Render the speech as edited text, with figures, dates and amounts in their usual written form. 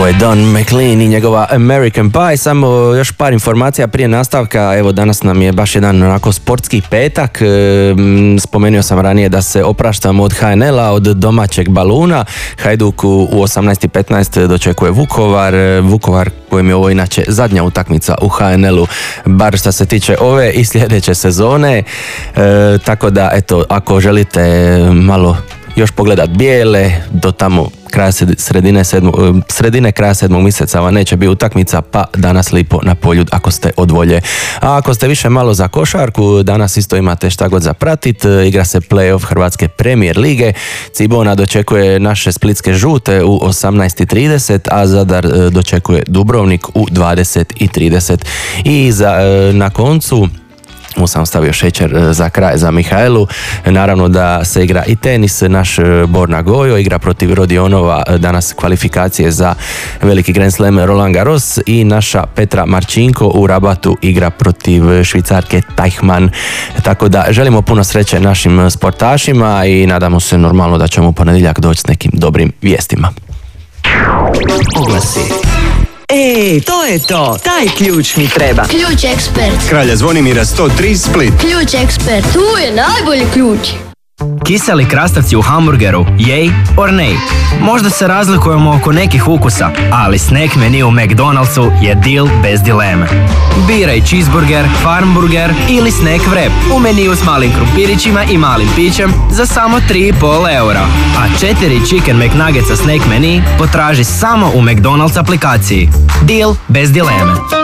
je Don McLean i njegova American Pie. Samo još par informacija prije nastavka. Evo, danas nam je baš jedan onako sportski petak. Spomenuo sam ranije da se opraštamo od HNL-a, od domaćeg baluna. Hajduk u 18:15 dočekuje Vukovar kojem je ovo inače zadnja utakmica u HNL-u, bar što se tiče ove i sljedeće sezone. Tako da, eto, ako želite malo još pogledat bijele, do tamo sredine kraja 7. mjeseca vam neće biti utakmica, pa danas lipo na Poljud ako ste od volje. A ako ste više malo za košarku, danas isto imate šta god za pratit. Igra se play-off Hrvatske premijer lige. Cibona dočekuje naše splitske žute u 18:30, a Zadar dočekuje Dubrovnik u 20:30. I na koncu sam stavio šećer za kraj za Mihajlu. Naravno da se igra i tenis. Naš Borna Gojo igra protiv Rodionova danas kvalifikacije za veliki Grand Slam Roland Garros i naša Petra Marčinko u Rabatu igra protiv Švicarke Teichmann. Tako da želimo puno sreće našim sportašima i nadamo se normalno da ćemo u ponedjeljak doći s nekim dobrim vijestima. Oglasi. Ej, to je to! Taj ključ mi treba. Ključ ekspert. Kralja Zvonimira 103 Split. Ključ ekspert. Tu je najbolji ključ. Kiseli krastavci u hamburgeru, yay or nay? Možda se razlikujemo oko nekih ukusa, ali snack menu u McDonald'su je deal bez dileme. Biraj cheeseburger, farmburger ili snack wrap u meniju s malim krumpirićima i malim pićem za samo 3,5 eura. A 4 chicken McNuggetsa snack menu potraži samo u McDonald's aplikaciji. Deal bez dileme.